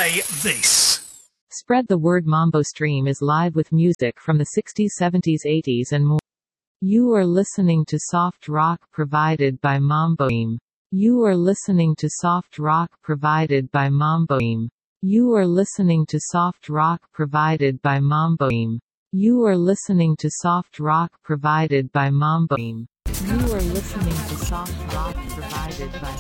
play this. Spread the word. Mambo Stream is live with music from the 60s, 70s, 80s and more. You are listening to soft rock provided by Mambo Stream. You are listening to soft rock provided by Mambo Stream. You are listening to soft rock provided by Mambo Stream. You are listening to soft rock provided by Mambo Stream. You are listening to soft rock provided by